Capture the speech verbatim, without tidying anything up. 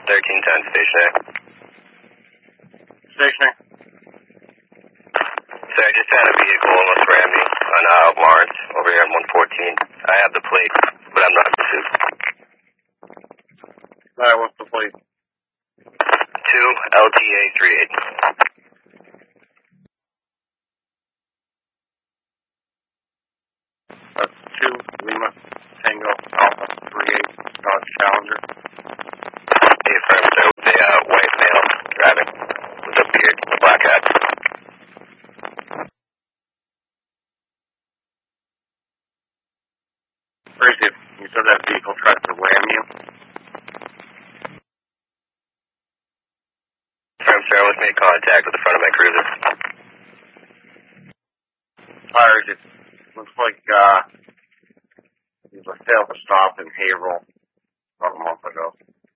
thirteen ten, stationary. Stationary. Sir, I just had a vehicle almost ram me on uh, Lawrence over here on one fourteen. I have the plate, but I'm not in pursuit. Alright, what's the plate? two L T A thirty-eight. That's two Lima Tango Alpha thirty-eight Dodge Challenger. Hey, firm, sir, with a uh, white male driving with a beard and a black hat. Where is it? You said that vehicle tried to ram you? Firm, sir, I was made contact with the front of my cruiser. Fire is it? Looks like, uh, it was a failed to stop in Haverhill about a month ago.